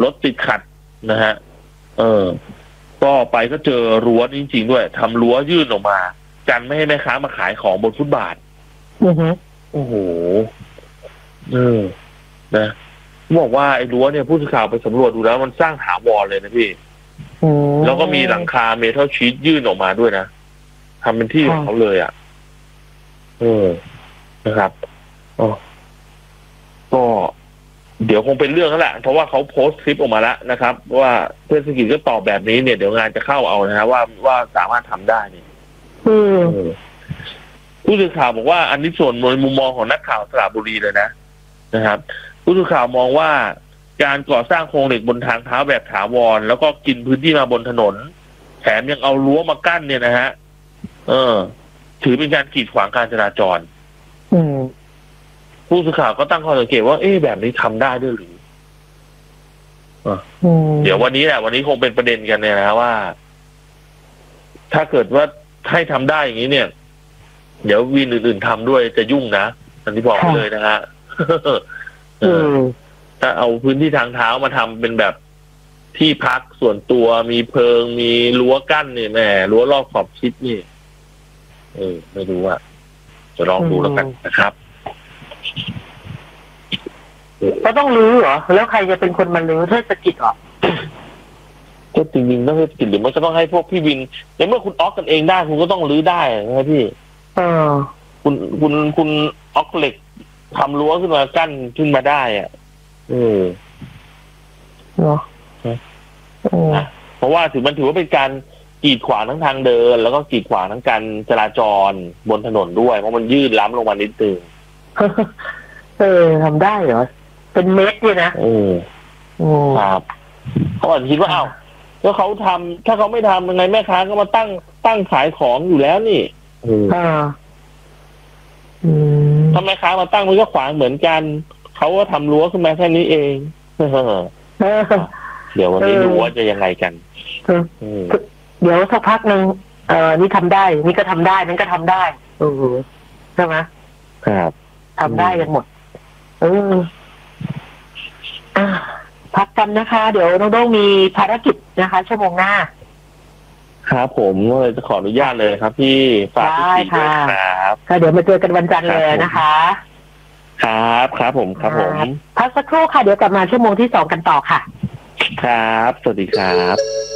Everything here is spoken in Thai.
รถติดขัดนะฮะก็ไปก็เจอรั้วจริงๆด้วยทำรั้วยื่นออกมากันไม่ให้แม่ค้ามาขายของบนฟุตบาทโอ้โหนะบอกว่าไอ้รั้วเนี่ยผู้สื่อข่าวไปสำรวจดูแล้วมันสร้างถาวรเลยนะพี่แล้วก็มีหลังคาเมทัลชีทยื่นออกมาด้วยนะทำเป็นที่ของเขาเลยอ่ะนะครับก็เดี๋ยวคงเป็นเรื่องแล้วแหละเพราะว่าเขาโพสต์คลิปออกมาแล้วนะครับว่าเทศกิจก็ตอบแบบนี้เนี่ยเดี๋ยวงานจะเข้าเอานะฮะว่าสามารถทำได้เนี่ยผู้สื่อข่าวบอกว่าอันนี้ส่วนในมุมมองของนักข่าวสระบุรีเลยนะครับผู้สื่อข่าวมองว่าการก่อสร้างโครงเหล็กบนทางเท้าแบบถาวรแล้วก็กินพื้นที่มาบนถนนแถมยังเอารั้วมากั้นเนี่ยนะฮะถือเป็นการกีดขวางการจราจรผู้สื่อข่าวก็ตั้งข้อสังเกตว่าแบบนี้ทำได้ด้วยหรือเดี๋ยววันนี้คงเป็นประเด็นกันเนี่ยนะว่าถ้าเกิดว่าให้ทำได้อย่างนี้เนี่ยเดี๋ยววินอื่นๆทำด้วยจะยุ่งนะอันที่บอกเลยนะฮะถ้าเอาพื้นที่ทางเท้ามาทำเป็นแบบที่พักส่วนตัวมีเพิงมีรั้วกั้นเนี่ยแหมรั้วรอบขอบชิดนี่ไม่รู้ว่าจะลองดูแล้วกันนะครับก็ต้องรื้อเหรอแล้วใครจะเป็นคนมารื้อเทศกิจเหรอก็จริงๆต้องเทศกิจหรือมันจะต้องให้พวกพี่วินในเมื่อคุณออกกันเองได้คุณก็ต้องรื้อได้นะพี่คุณออกเหล็กทำรั้วขึ้นมากั้นขึ้นมาได้อ่ะเนาะเพราะว่ามันถือว่าเป็นการกีดขวางทั้งทางเดินแล้วก็กีดขวางทั้งการจราจรบนถนนด้วยเพราะมันยืดล้ำลงมานิดนึงทำได้เหรอเป็นเมตรเลยนะครับเขาอาจจะคิดว่าแล้วเขาทำถ้าเขาไม่ทำยังไงแม่ค้าก็มาตั้งขายของอยู่แล้วนี่ถ้าแม่ค้ามาตั้งมันก็ขวางเหมือนกันเขาก็ทำรั้วขึ้นมาแค่นี้เองเดี๋ยววันนี้ดูว่าจะยังไงกันเดี๋ยวสักพักหนึ่งนี่ทำได้นี่ก็ทำได้นั่นก็ทำได้ใช่ไหมครับทำได้กันหมดพักกันนะคะเดี๋ยวน้องๆมีภารกิจนะคะชั่วโมงหน้าครับผมเลยจะขออนุญาตเลยครับพี่ฝากพี่ด้วยครับก็เดี๋ยวมาเจอกันวันจันทร์เลยนะคะครับผมพักสักครู่ค่ะเดี๋ยวกลับมาชั่วโมงที่2กันต่อค่ะครับสวัสดีครับ